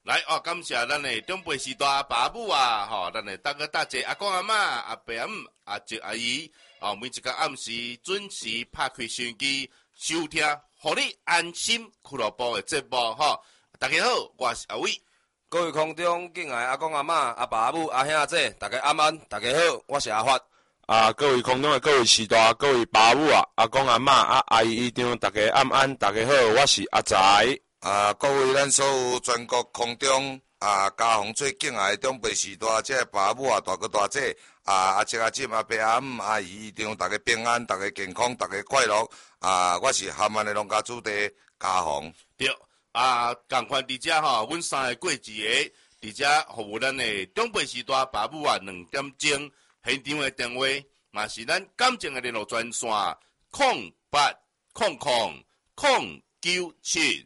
来哦，感谢咱的长辈时代爸母啊，吼，咱的大哥大姐、阿公阿嬷、阿伯阿姆、阿叔阿姨，哦，每一个暗时准时拍开收音机收听，互你安心俱乐部的节目吼。大家好，我是阿伟。 各位空中敬爱阿公阿嬷、阿爸阿母、阿兄阿姐，大家晚安，大家好，我是阿发。 各位空中的各位时代、各位爸母啊、阿公阿嬷、阿姨姨丈，大家晚安，大家好，我是阿财。 各位咱所有全国空中家乡最敬爱的长辈时代，这爸母啊、大哥大姐阿叔阿婶、阿伯阿姆、阿姨姨丈，大家平安，大家健康，大家快乐。我是厦门的农家主地家宏。 对同款伫遮吼，阮三个过节个伫遮服务咱的长辈时代爸母啊，2点钟现场的电话嘛是咱感情的联络专线08000097。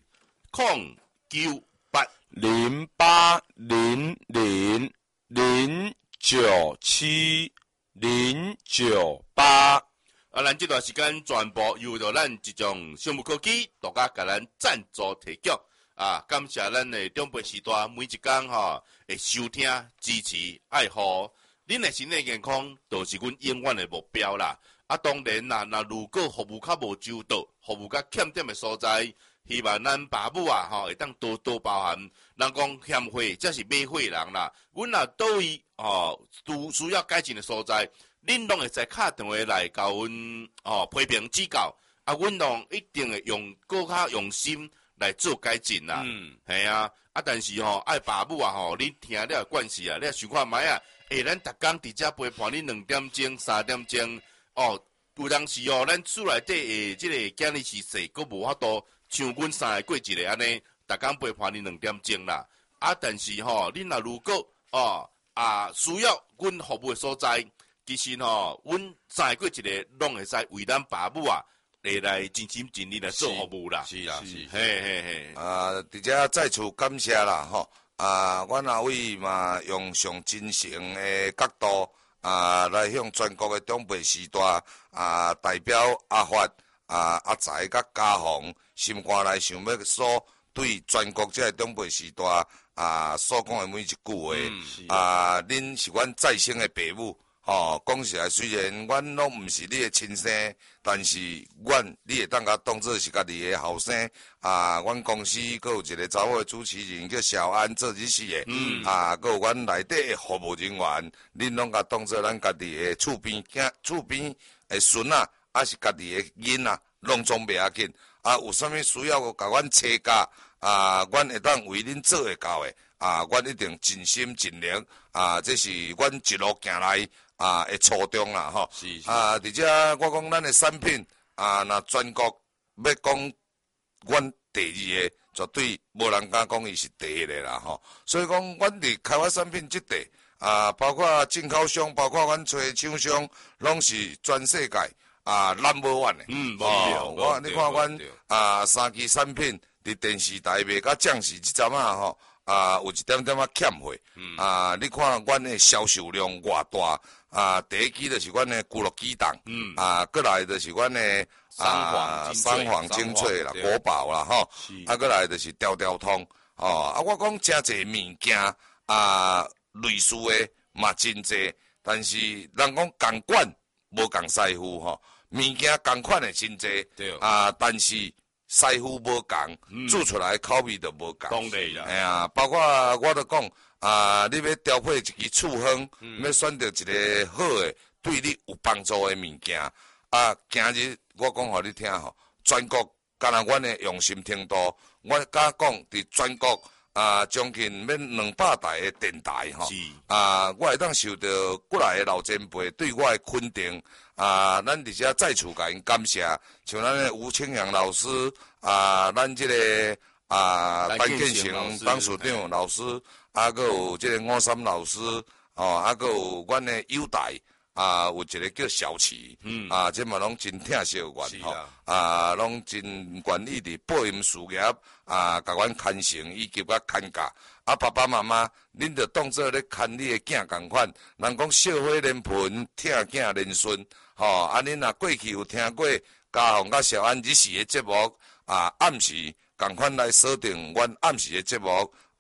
0800070998。 咱这段时间全部由着咱一种生物科技独家甲咱赞助提供感谢咱的长辈时代每一天吼会收听支持爱护，恁的身体健康就是阮永远的目标啦。当然啦，如果服务较无周到，服务较欠点的所在，希望咱爸母啊会当多多包涵。人讲欠费，这是买货人啦。阮若倒位需要改进的所在，恁拢会在敲电话来甲阮批评指教，阮拢一定会更较用心来做改进啦。系但是爱爸母啊恁听了惯势啊，你想看卖啊？咱逐工伫遮陪伴恁2点钟、3点钟有当时咱厝内底即个囝日时势，佫无法度像阮三个过一个安尼，逐工陪伴恁2点钟啦。但是恁若如果需要阮服务的所在，其实阮三个过一个拢会使为咱爸母啊来尽心尽力来做服务啦。 是啦，是。 嘿。 伫遮再次感谢啦吼。阮阿伟嘛用上真诚的角度来向全国的长辈时代代表阿发阿财甲家宏心肝内想要说对全国这个长辈时代所讲的每一句话恁是阮再生的爸母。讲实在，虽然阮拢毋是你的亲生，但是你会当甲当做是家己的后生。阮公司阁有一个查某的主持人叫小安做日事的，阁有阮内底的服务人员，恁拢甲当做咱家己的厝边的孙仔，是家己的囡仔，拢总袂要紧。有啥物需要甲阮请教，阮会当为恁做会到的。阮一定尽心尽力。这是阮一路行来。的初衷啦，吼，伫遮我讲咱的产品若全国要讲，阮第二个绝对无人敢讲伊是第一个啦，吼。所以讲，阮伫开发产品即块包括进口商，包括阮找厂商，拢是全世界number one 的。你看阮3期产品伫电视台卖甲降时即阵吼。有一点点欠货。你看阮的销售量偌大。第一期就是阮的咕噜鸡蛋。过来就是阮的三黄精粹啦、国宝啦，吼。过来就是条条通。我讲真侪物件类似的嘛真侪，但是人讲共款无共师傅吼，物件共款的真侪。但是师傅无共，做出来口味就无共。 当然啦。 包括我都讲。你要调配一支处方，要选择一个好的，对你有帮助的物件。今日我讲互你听吼，全国敢若阮的用心程度，我敢讲伫全国将近要200台的电台吼。我会当受到过来的老前辈对我的肯定。咱伫遮再次甲因感谢，像咱的吴清阳老师，咱这个陈建成董事长老师。阁有即个53老师，阁有阮的友台，有一个叫小齐，即嘛拢真疼惜阮吼，拢真愿意伫播音事业，甲阮牵成以及甲牵教。爸爸妈妈，恁着当做咧牵你的囝共款，人讲笑花连盆，疼囝连孙，恁若过去有听过家宏甲小安日时的节目，暗时共款来锁定阮暗时的节目。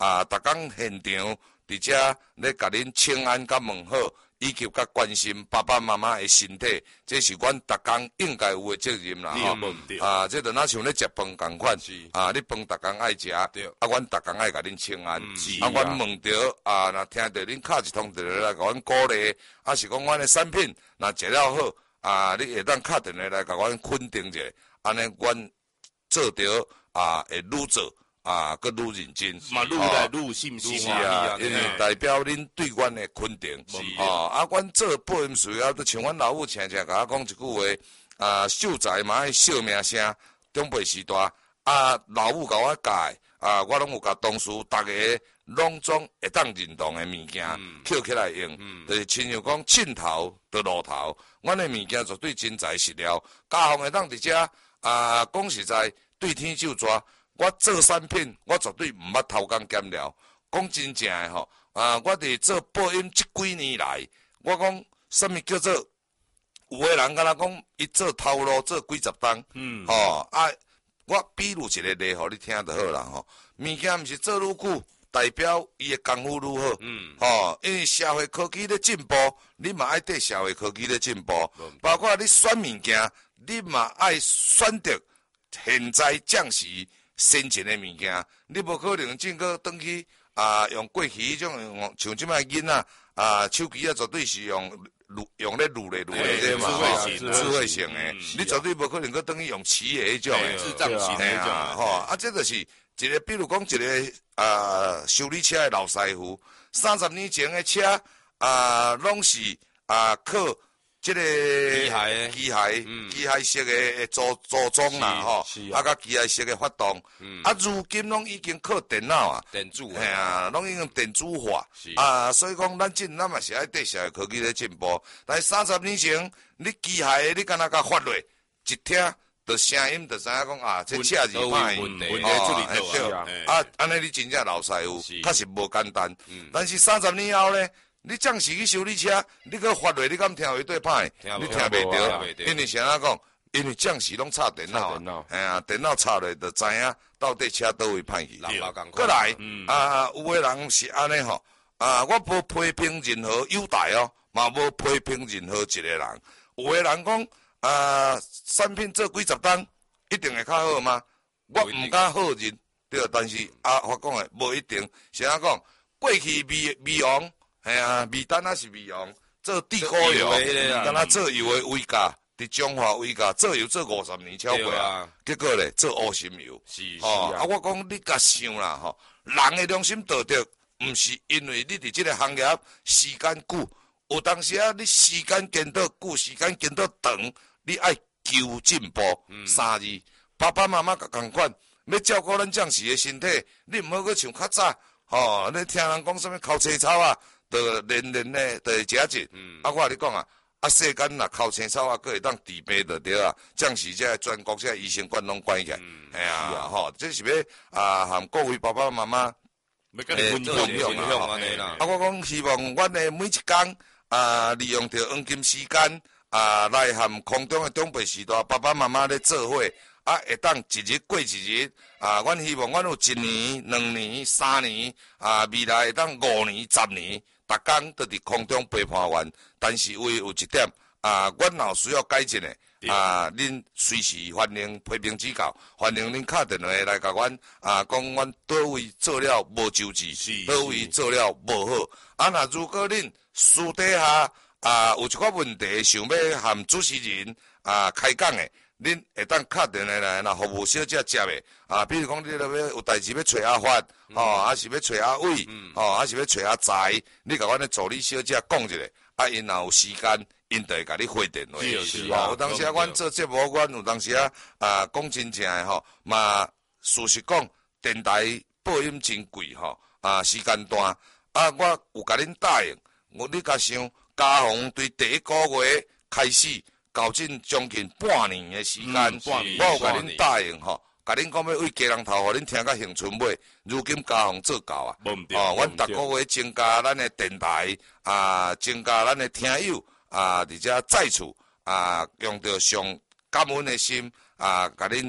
逐工现场伫遮咧甲恁请安甲问好，以及甲关心爸爸妈妈的身体，这是阮逐工应该有的责任啦吼。这就若像咧食饭共款，你饭逐工爱食，阮逐工爱甲恁请安，阮问着若听着恁敲一通电话来甲阮鼓励，是讲阮的产品若食了好，你会当敲电话来甲阮肯定者，安尼阮做着会愈做。佫愈认真， 愈来愈有信心啊！ 因为代表恁对阮的肯定。阮做保险事业，都像阮老母常常甲我讲一句话，秀才嘛爱惜名声，长辈时代老母甲我教我拢有甲同事，逐个拢总会当认同的物件，捡起来用，就是亲像讲凊头得路头，阮的物件绝对真材实料，家风会当伫遮讲实在，对天就抓。我做产品，我绝对毋捌偷工减料。讲真正诶吼，我伫做保险即几年来，我讲什么叫做有诶人敢若讲伊做头路做几十单，我比如一个例，互你听就好啦吼。物件毋是做愈久，代表伊诶功夫愈好，因为社会科技咧进步，你嘛爱对社会科技咧进步，包括你选物件，你嘛爱选择现在暂时。先前的物件，你无可能正个转去用过去迄种像即摆囡仔手机绝对是用咧撸咧这嘛，智慧型的，你绝对无可能个转去用企业迄种的， 智障型的迄种， 这就是一个，比如讲一个修理车的老师傅，30年前的车拢是靠。这个机械式的组装啦，吼，甲机械式的发动，如今拢已经靠电脑电子， 拢已经电子化，所以讲咱嘛是爱对社会科技咧进步。但是30年前，你机械的你敢若甲发落，一听就声音就知影讲这车是歹，对，安尼你真正老师傅，确实无简单。但是30年后咧。你暂时去修理车，你搁发落，你敢听会对歹？你听袂着，因为啥讲？因为暂时拢插电脑，电脑插落就知影到底车倒位歹去。过来，有诶人是安尼吼，我无批评任何优待哦，嘛无批评任何一个人。有诶人讲，产品做几十单，一定会较好吗？我毋敢好认，对，但是我讲诶，无一定。啥讲？过去美容。米丹也是美容，做地沟油，敢若做油的威家，伫中华威家做油做50年超过结果咧做乌心油。我讲你甲想啦吼，人的良心道德，毋是因为你伫即个行业时间久，有当时你时间见到久，时间见到长，你爱求进步。3字，爸爸妈妈共款，要照顾咱将士的身体，你毋好去像较早，你听人讲什么烤青草就年咧，就会食一。我甲你讲世间若靠青草佫会当治病就对啊。将是这全国这医生馆拢关起来，这是要含各位爸爸妈妈分享安尼啦。我讲希望阮的每一天利用着黄金时间来含空中的长辈时代爸爸妈妈咧做伙。会当一日过一日，阮希望阮有1年、2年、3年，未来会当5年、10年，逐工都伫空中陪伴阮。但是唯有一点，阮若需要改进的，恁随时欢迎批评指教，欢迎恁敲电话来甲阮，讲阮倒位做了无周至，倒位做了无好。若如果恁私底下有一寡问题想要含主持人开讲的。恁会当敲电话来，若服务小姐接的，比如讲你要有代志要找阿发，还是要找阿伟，还是要找阿财，你甲阮的助理小姐讲一下，因若有时间，因就会甲你回电话。有当时阮做节目，阮有当时讲真正的吼，嘛事实讲，电台保险真贵吼，时间短，我有甲恁答应，你甲想，家红对第1个月开始。到将近半年的时间，我有甲恁答应吼，甲恁讲要为家人头，互恁听到恒春尾。如今家风做到啊，阮逐个月增加咱的电台，增加咱的听友，伫遮再次用着上感恩的心，甲恁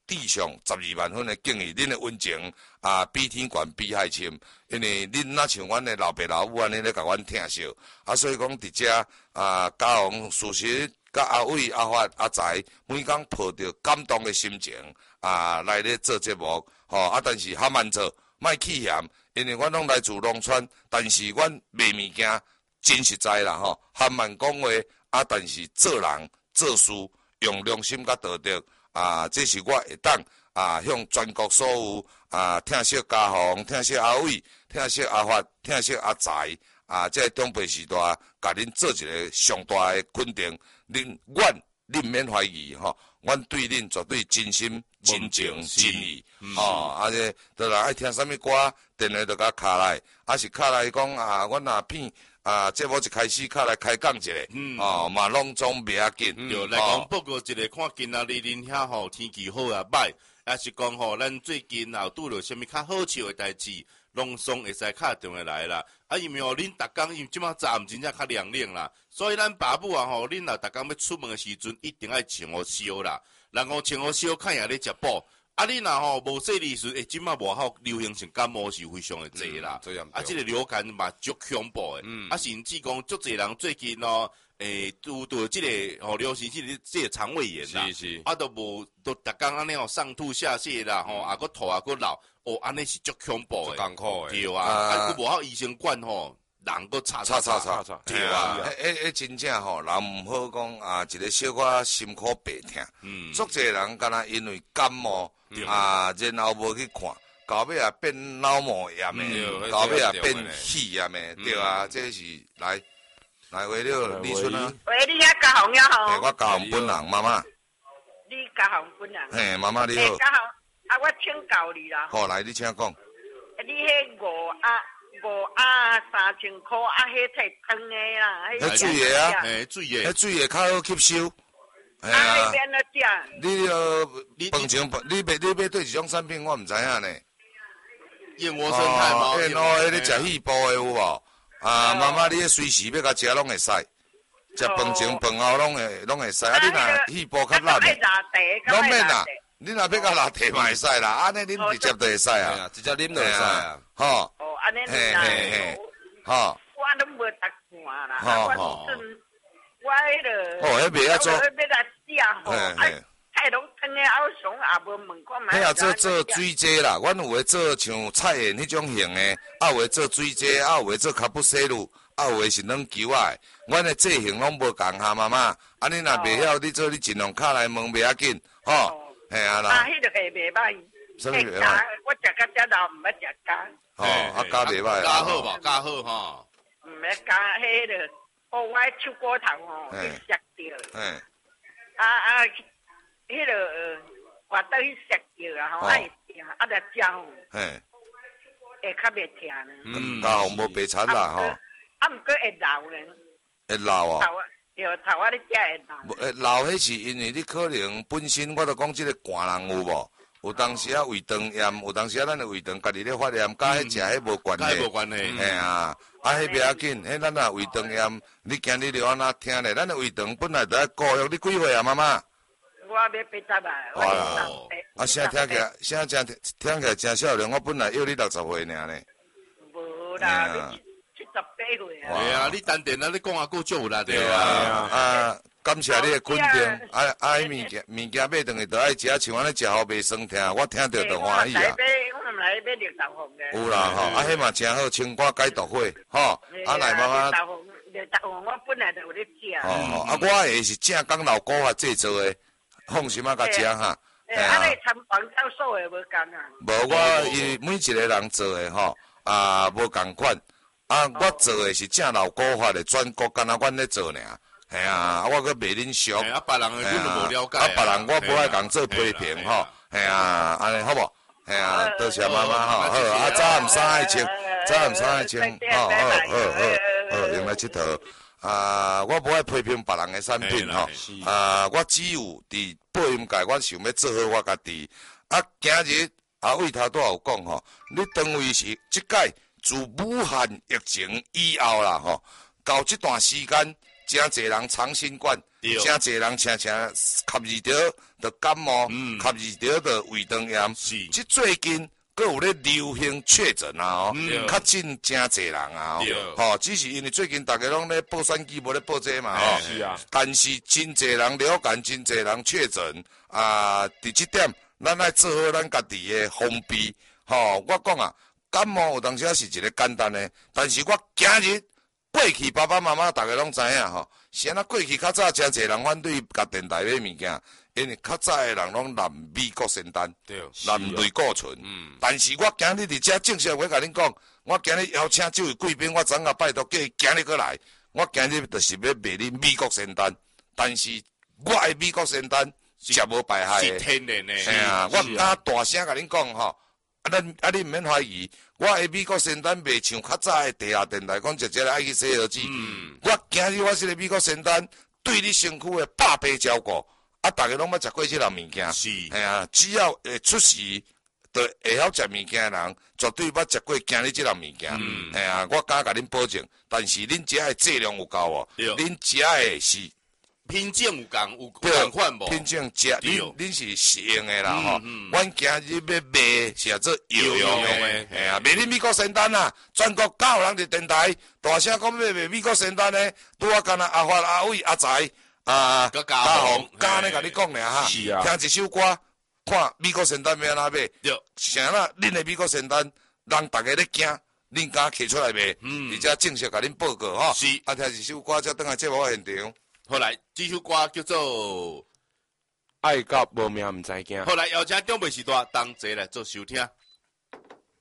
致上12万分的敬意，恁的温情比天悬比海深，因为恁若像阮的老爸老母安尼咧甲阮疼惜，所以讲伫遮嘉宏事实甲阿伟、阿发、阿财，每工抱着感动的心情来咧做节目，但是较慢做，莫气嫌，因为阮拢来自农村，但是阮卖物件真实在啦较慢讲话但是做人做事用良心甲道德这是我会当向全国所有疼惜嘉宏、疼惜阿伟、疼惜阿发、疼惜阿财这中辈时代，甲恁做一个上大的肯定。恁免怀疑阮对恁绝对真心、真情、真意这当然爱听啥物歌，电话就甲敲来，是敲来讲阮若片节目一开始敲来开讲一下，嘛拢总袂要紧。 对，来讲报告一个，看今仔日恁遐天气好歹，也是讲咱最近拄着啥物较好笑的代志，拢总会使敲电话来啦。因为恁逐工因为即马早暗真正较凉冷啦，所以咱爸母恁若逐工要出门的时阵，一定爱穿好烧啦。人讲穿好烧，看也咧食补。恁若无说理时，即马外口流行性感冒是非常的济啦。即个流感嘛足恐怖的。甚至讲足济人最近拄即个流行即个肠胃炎啦。 是。 都无都逐工安尼上吐下泻啦，佫吐佫流，安尼是足恐怖的。 艰苦的。 对啊，佫无好医生管人佫差。对啊， 真正人毋好讲一个小可心苦白疼。足济人敢若因为感冒。然后无去看，到尾也变脑膜炎的，到尾也变肺炎的，对啊，这是来话了，李春啊。 喂，你遐嘉宏呀吼？ 我嘉宏本人妈妈。 你嘉宏本人？ 嘿，妈妈你好。 嘉宏，我请教你啦。 好，来你请讲。 你迄53000块迄摕汤的啦， 迄水的啊， 迄水的较好吸收。 那边的食。 你饭前你买对一种产品，我毋知影呢。 燕窝生态吗？ 迄你食细部的有无？妈妈，你迄随时要甲食拢会使，食饭前饭后拢会使。你若细部较烂的，拢免啦。你若要甲拉茶嘛会使啦，安尼恁直接就会使啊， 直接啉就会使啊。 哦，安尼嘿， 我拢无读看啦，我迄个， 迄袂啊做， 要来食吼，菜拢汤的好爽，也无问看买。 迄做水鸡啦，阮有诶做像菜宴迄种型诶，有诶做水鸡，有诶做卡布西鲁，有诶是软球啊。阮诶制型拢无共哈妈妈，你若袂晓，你做你尽量敲来问袂要紧，嘿啊啦。 迄个系袂歹， 什么袂歹？ 我食到遮老，毋捌食干。 加袂歹。 加好吧，加好吼。 毋捌加迄个。我手骨头去摔着，迄个我倒去摔着爱疼，来食会较袂疼。 嘉宏无白惨啦毋过会老呢。 会老啊？ 对，头仔你食会老。 会老迄是因为你可能本身，我著讲即个寒人有无？有当时胃肠炎，有当时咱的胃肠家己咧发炎，甲迄食迄无关系。 无关系。 嘿迄袂要紧，迄咱若胃肠炎，你今日着安怎听咧？咱的胃肠本来就爱顾育，你几岁啊，妈妈？ 我要80 啊！声听起来真少年，我本来约你60岁尔呢。 无啦，78岁啊。 对啊，你单电啊，你讲啊，够足啦， 对啊。感谢你的肯定，物件买转去就爱食，像安尼食好袂酸疼，我听着就欢喜啊。 我们来买60号的。 有啦迄嘛真好，青瓜解毒火，来妈妈。 60号我本来就有咧食。 我的是正港老古法制作的，放心甲食哈。 安尼参房销售的无共啊。 无我伊每一个人做的无共款，我做的是正老古法的，全国敢若阮咧做尔。嘿我搁袂恁俗。 别人阮都无了解。 别人我不爱共做批评嘿安尼好无？嘿多谢妈妈好，早暗衫爱穿，好，用来佚佗。我不爱批评别人的产品我只有伫播音界，我想要做好我家己。今日为头拄有讲你单位是即届自武汉疫情以后啦到这段时间。 真侪人长新冠，真侪人常常吸二条的感冒，吸二条的胃肠炎。即最近佫有咧流行确诊啊，确诊真侪人啊，只是因为最近大家拢咧报选举，无咧报这嘛， 是啊。 但是真侪人流感，真侪人确诊啊，伫即点，咱爱做好咱家己的防备。我讲啊，感冒有当时是一个简单的，但是我今日过去爸爸妈妈大家拢知影是安那过去较早真侪人反对甲电台买物件。因为较早的人拢蓝美国仙丹，蓝类固醇。但是我今日伫遮正式要甲恁讲，我今日邀请这位贵宾，我昨下拜托叫伊今日过来。我今日就是要卖你美国仙丹，但是我的美国仙丹是无败害的， 是天然的。 我敢大声甲恁讲你毋免怀疑，我的美国仙丹袂像较早的地下电台讲直接爱去洗耳机。我今日我这个美国仙丹对你身躯的百倍照顾。大家拢捌食过即样物件，只要会出事，就会晓食物件的人，绝对捌食过今日即样物件。我敢甲恁保证，但是恁食的剂量有够哦，恁食的是品种有共款无？ 品种食，恁是适应的啦阮今日要卖是做药用的，卖恁美国仙丹啊！全国9人伫电台大声讲要卖美国仙丹呢，拄啊干那阿发、阿伟、阿财。嘉宏，刚咧甲你讲俩哈，听一首歌，看美国仙丹要安怎买，啥啦？恁的美国仙丹，让大家咧惊，恁敢摕出来卖，而且正式甲恁报告哈。听一首歌，才等下节目现场。 后来这首歌叫做《 爱到无命毋知惊》。 后来邀请长辈时代同齐来做收听。